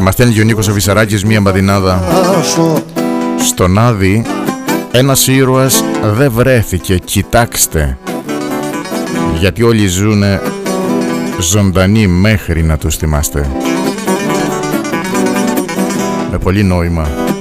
Μας στέλνει ο Νίκος ο Βυσσαράκης μία μπαδινάδα. Στον Άδη ένας ήρωας δεν βρέθηκε, κοιτάξτε, γιατί όλοι ζουνε ζωντανοί μέχρι να τους θυμάστε. Με πολύ νόημα.